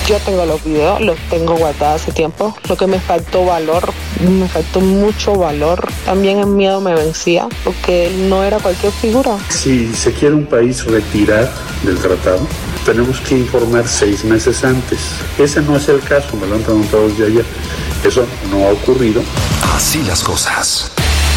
Yo tengo los videos, los tengo guardados hace tiempo. Lo que me faltó mucho valor. También el miedo me vencía, porque él no era cualquier figura. Si se quiere un país retirar del tratado, tenemos que informar 6 meses antes. Ese no es el caso, me lo han preguntado desde ayer. Eso no ha ocurrido. Así las cosas.